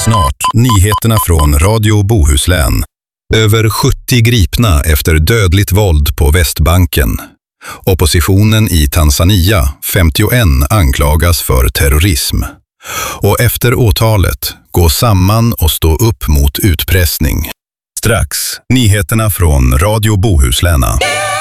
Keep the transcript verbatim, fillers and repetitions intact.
Snart, nyheterna från Radio Bohuslän. Över sjuttio gripna efter dödligt våld på Västbanken. Oppositionen i Tanzania, femtioen, anklagas för terrorism. Och efter åtalet, gå samman och stå upp mot utpressning. Strax, nyheterna från Radio Bohuslän.